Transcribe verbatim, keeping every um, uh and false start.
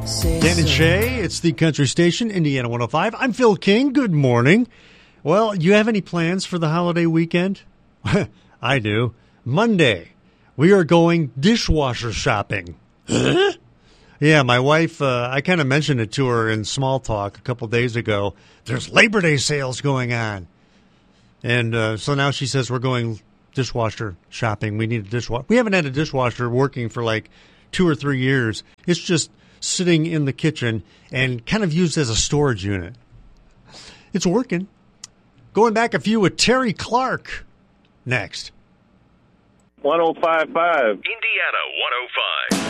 Dan and Shay, it's the country station, Indiana one oh five. I'm Phil King. Good morning. Well, you have any plans for the holiday weekend? I do. Monday, we are going dishwasher shopping. Huh? Yeah, my wife, uh, I kind of mentioned it to her in small talk a couple days ago. There's Labor Day sales going on. And uh, so now she says we're going dishwasher shopping. We need a dishwasher. We haven't had a dishwasher working for like two or three years. It's just sitting in the kitchen and kind of used as a storage unit. It's working. Going back a few with Terry Clark next. one oh five point five Indiana one oh five.